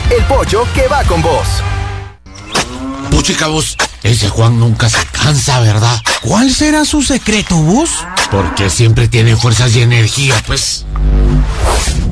el pollo que va con vos. Puchica, vos, ese Juan nunca se cansa, ¿verdad? ¿Cuál será su secreto, vos? Porque siempre tiene fuerzas y energía, pues.